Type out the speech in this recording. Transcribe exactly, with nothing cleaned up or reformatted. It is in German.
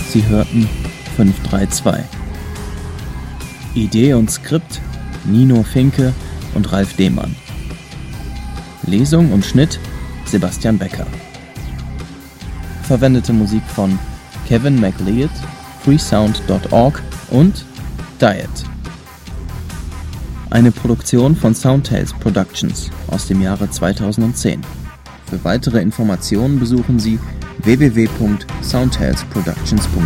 Sie hörten fünf drei zwei. Idee und Skript Nino Finke und Ralf Dehmann. Lesung und Schnitt Sebastian Becker. Verwendete Musik von Kevin MacLeod, freesound Punkt org und Diet. Eine Produktion von Soundtales Productions aus dem Jahre zweitausendzehn. Für weitere Informationen besuchen Sie w w w punkt soundtalesproductions punkt